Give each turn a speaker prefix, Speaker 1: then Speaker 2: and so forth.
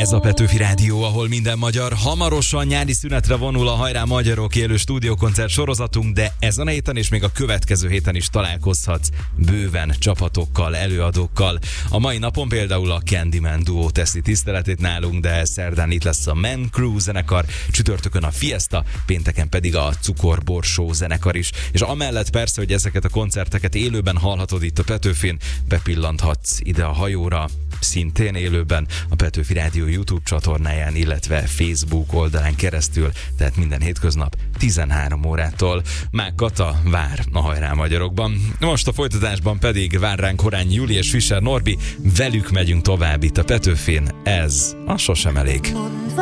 Speaker 1: Ez a Petőfi Rádió, ahol minden magyar hamarosan nyári szünetre vonul a Hajrá Magyarok élő stúdiókoncert sorozatunk, de ezen a héten és még a következő héten is találkozhatsz bőven csapatokkal, előadókkal. A mai napon például a Candyman duó teszi tiszteletét nálunk, de szerdán itt lesz a Man Crew zenekar, csütörtökön a Fiesta, pénteken pedig a Cukorborsó zenekar is. És amellett persze, hogy ezeket a koncerteket élőben hallhatod itt a Petőfin, bepillanthatsz ide a hajóra, szintén élőben a Petőfi Rádió YouTube csatornáján, illetve Facebook oldalán keresztül, tehát minden hétköznap 13 órától. Mák Kata vár a Hajrá Magyarokban. Most a folytatásban pedig vár ránk Horányi Júli és Fischer Norbi, velük megyünk tovább itt a Petőfin, ez a Sosem elég.